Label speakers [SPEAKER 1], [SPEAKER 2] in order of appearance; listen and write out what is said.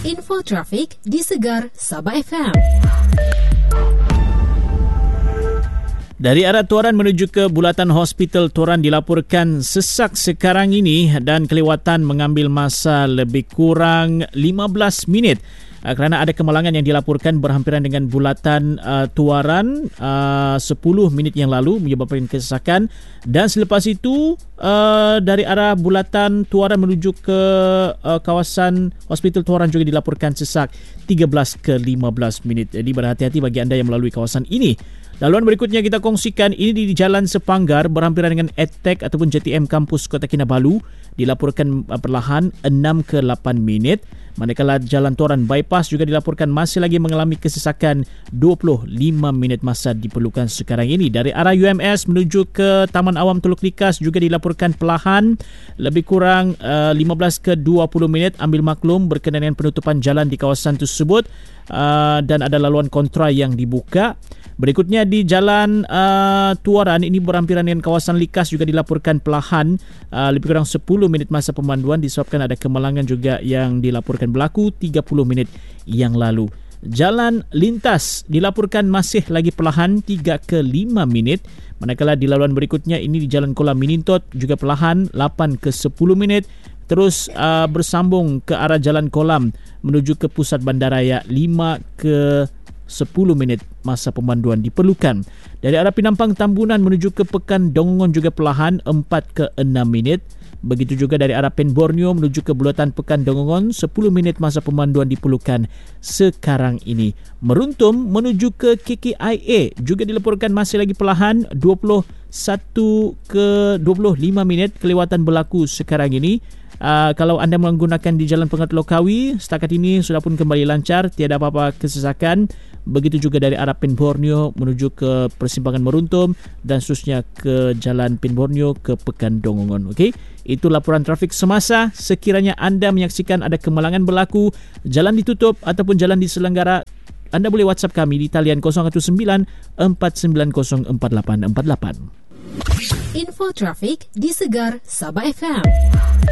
[SPEAKER 1] Info trafik di Segar Sabah FM.
[SPEAKER 2] Dari arah Tuaran menuju ke Bulatan Hospital Tuaran dilaporkan sesak sekarang ini dan kelewatan mengambil masa lebih kurang 15 minit. Kerana ada kemalangan yang dilaporkan berhampiran dengan Bulatan Tuaran 10 minit yang lalu menyebabkan kesesakan, dan selepas itu dari arah Bulatan Tuaran menuju ke kawasan Hospital Tuaran juga dilaporkan sesak 13 ke 15 minit. Jadi berhati-hati bagi anda yang melalui kawasan ini. Laluan berikutnya kita kongsikan ini di Jalan Sepanggar berhampiran dengan EdTech ataupun JTM Kampus Kota Kinabalu dilaporkan perlahan 6 ke 8 minit. Manakala Jalan Tuaran Bypass juga dilaporkan masih lagi mengalami kesesakan 25 minit masa diperlukan sekarang ini. Dari arah UMS menuju ke Taman Awam Teluk Likas juga dilaporkan perlahan lebih kurang 15 ke 20 minit. Ambil maklum berkenaan dengan penutupan jalan di kawasan tersebut dan ada laluan kontra yang dibuka. Berikutnya di Jalan Tuaran ini berhampiran dengan kawasan Likas juga dilaporkan perlahan lebih kurang 10 minit masa pemanduan disebabkan ada kemalangan juga yang dilaporkan berlaku 30 minit yang lalu. Jalan Lintas dilaporkan masih lagi perlahan 3 ke 5 minit. Manakala di laluan berikutnya ini di Jalan Kolam Minintot juga perlahan 8 ke 10 minit. Terus bersambung ke arah Jalan Kolam menuju ke pusat bandaraya 5 ke 10 minit masa pemanduan diperlukan. Dari arah Pinampang Tambunan menuju ke Pekan Dongongon juga perlahan 4 ke 6 minit. Begitu juga dari arah Pen Borneo menuju ke Bulatan Pekan Dongongon 10 minit masa pemanduan diperlukan sekarang ini. Meruntum menuju ke KKIA juga dilaporkan masih lagi perlahan 21 ke 25 minit kelewatan berlaku sekarang ini. Kalau anda menggunakan di Jalan Pengat Lokawi, setakat ini sudah pun kembali lancar, tiada apa-apa kesesakan. Begitu juga dari arah Pen Borneo menuju ke persimpangan Meruntum dan seterusnya ke Jalan Pen Borneo ke Pekan Dongongon. Okey, itu laporan trafik semasa. Sekiranya anda menyaksikan ada kemalangan berlaku, jalan ditutup ataupun jalan diselenggara, anda boleh WhatsApp kami di talian 019 490 4848.
[SPEAKER 1] Info trafik di Segar Sabah FM.